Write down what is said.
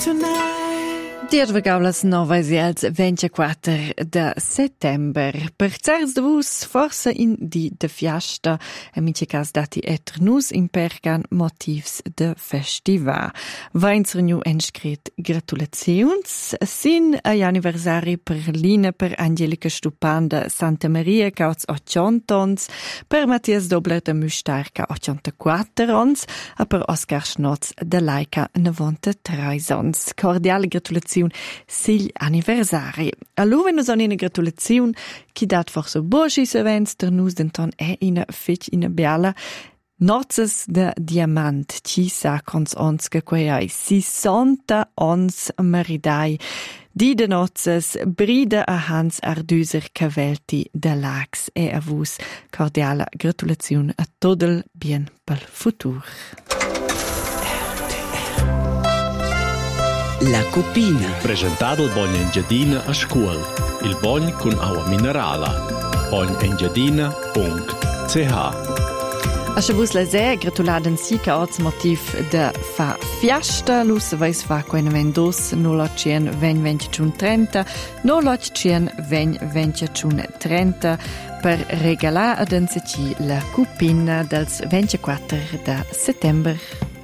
Dies vegaulas novas els 24 de settember. Per certs de vos forsa in di de fiasta, e mince cas dati etr nus impercan motivs de festivar. Vains reniu enscrit gratulaziuns, sin ai anniversari per Lina, per Angelica Stupanda Santa Maria, cauts 80 ons, per Mattias Dobler de Müstar, ca 84 ons, a per Oscar Schnotz de Laika 93 ons. Cordiale gratulazione sil anniversari. Allora nos on ina gratulazione chi dat forse boschis events der nus denton ina fitch ina biala nozes de diamant ci sa cons ons che quei ai 60 ons maridai di de nozes brida a Hans Ardüser Cavelti de Lax e a vus cordiale gratulazione a todel bien pel futur. La Cupina. Presentato il Bogn Engiadina a scuola. Il Bogn con acqua minerale. bognengiadina.ch. A se vus lese gratuladen si ca oz motiv de fa fiasta, lus vais fa quena vendos, nolocien ven 2030, nolocien ven 2030, per regalar ad enzeci la Cupina dels 24 de settember.